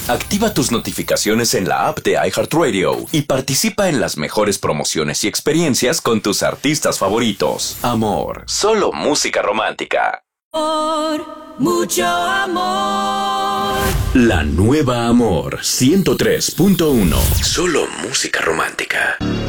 Activa tus notificaciones en la app de iHeartRadio y participa en las mejores promociones y experiencias con tus artistas favoritos. Amor, solo música romántica. Mucho amor. La nueva Amor 103.1. Solo música romántica.